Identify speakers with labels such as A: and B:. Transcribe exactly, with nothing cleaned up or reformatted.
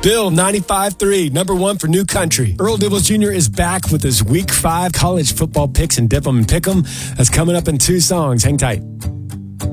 A: Bill, ninety-five three, number one for New Country. Earl Dibbles Junior is back with his Week five college football picks and Dip 'em and Pick 'em. That's coming up in two songs. Hang tight.